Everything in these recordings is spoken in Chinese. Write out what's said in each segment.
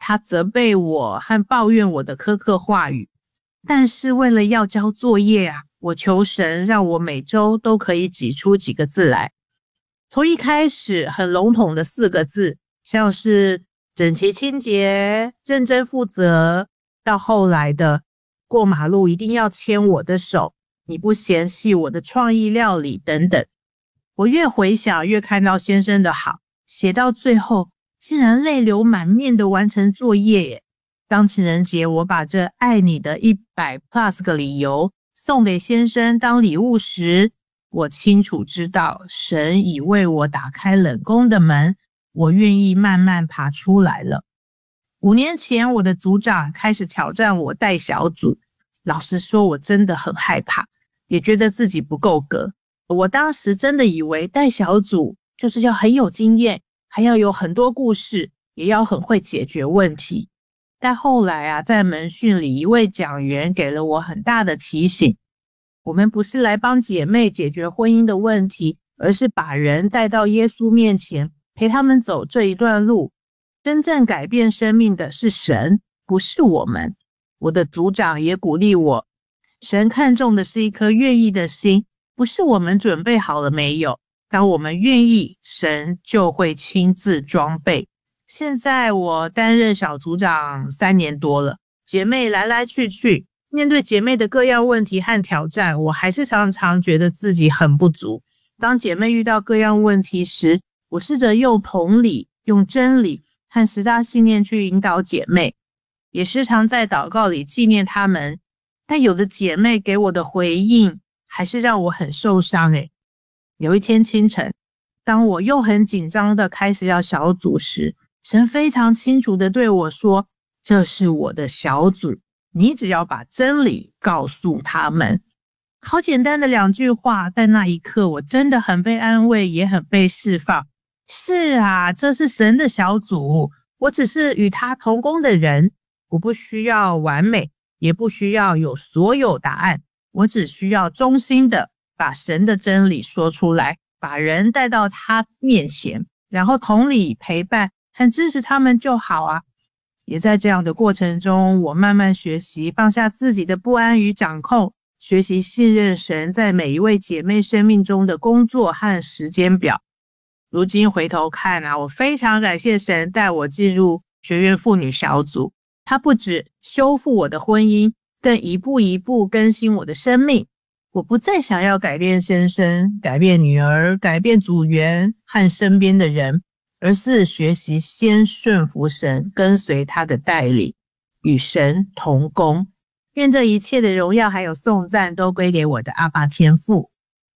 他责备我和抱怨我的苛刻话语。但是为了要交作业啊，我求神让我每周都可以挤出几个字来。从一开始很笼统的4个字，像是整齐清洁、认真负责，到后来的过马路一定要牵我的手，你不嫌弃我的创意料理等等。我越回想越看到先生的好，写到最后竟然泪流满面的完成作业耶。当情人节我把这爱你的100+ 个理由送给先生当礼物时，我清楚知道神已为我打开冷宫的门，我愿意慢慢爬出来了。5年前我的组长开始挑战我带小组，老实说我真的很害怕，也觉得自己不够格。我当时真的以为带小组就是要很有经验，还要有很多故事，也要很会解决问题。但后来啊，在门训里一位讲员给了我很大的提醒，我们不是来帮姐妹解决婚姻的问题，而是把人带到耶稣面前，陪他们走这一段路。真正改变生命的是神，不是我们。我的组长也鼓励我，神看重的是一颗愿意的心，不是我们准备好了没有。当我们愿意，神就会亲自装备。现在我担任小组长3年多了，姐妹来来去去，面对姐妹的各样问题和挑战，我还是常常觉得自己很不足。当姐妹遇到各样问题时，我试着用同理、用真理和10大信念去引导姐妹，也时常在祷告里纪念她们。但有的姐妹给我的回应还是让我很受伤耶。有一天清晨，当我又很紧张的开始要小组时，神非常清楚的对我说，这是我的小组，你只要把真理告诉他们。好简单的2句话，但那一刻我真的很被安慰，也很被释放。是啊，这是神的小组，我只是与他同工的人，我不需要完美，也不需要有所有答案，我只需要衷心的把神的真理说出来，把人带到他面前，然后同理陪伴和支持他们就好啊。也在这样的过程中，我慢慢学习放下自己的不安与掌控，学习信任神在每一位姐妹生命中的工作和时间表。如今回头看啊，我非常感谢神带我进入学院妇女小组，他不只修复我的婚姻，更一步一步更新我的生命。我不再想要改变先生，改变女儿，改变组员和身边的人，而是学习先顺服神，跟随他的带领，与神同工。愿这一切的荣耀还有颂赞都归给我的阿爸天父。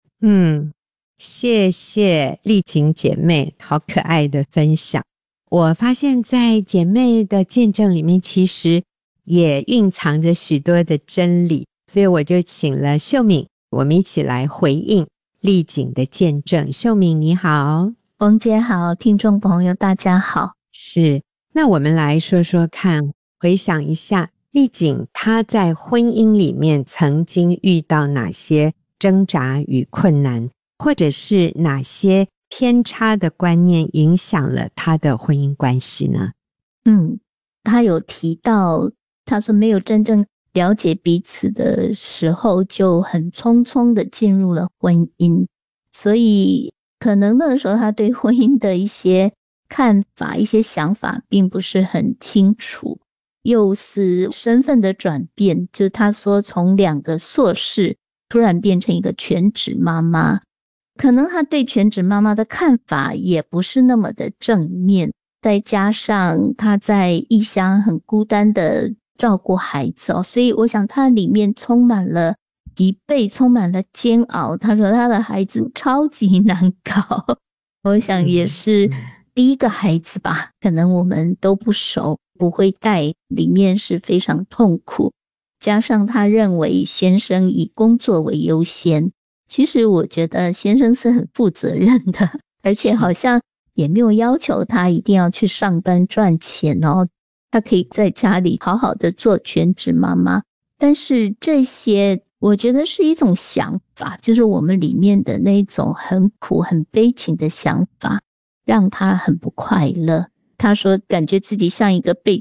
谢谢丽琴姐妹好可爱的分享。我发现在姐妹的见证里面，其实也蕴藏着许多的真理，所以我就请了秀敏，我们一起来回应丽景的见证。秀敏你好。 冯姐好，听众朋友大家好。 是，那我们来说说看，回想一下丽景她在婚姻里面曾经遇到哪些挣扎与困难，或者是哪些偏差的观念影响了她的婚姻关系呢？ 她有提到，她说没有真正了解彼此的时候，就很匆匆的进入了婚姻，所以可能那时候她对婚姻的一些看法、一些想法并不是很清楚。又是身份的转变，就是她说从2个硕士突然变成一个全职妈妈，可能她对全职妈妈的看法也不是那么的正面，再加上她在异乡很孤单的照顾孩子所以我想她里面充满了疲惫，充满了煎熬。她说她的孩子超级难搞，我想也是第一个孩子吧，可能我们都不熟，不会带，里面是非常痛苦。加上她认为先生以工作为优先，其实我觉得先生是很负责任的，而且好像也没有要求他一定要去上班赚钱他可以在家里好好的做全职妈妈。但是这些我觉得是一种想法，就是我们里面的那种很苦很悲情的想法，让他很不快乐。他说感觉自己像一个被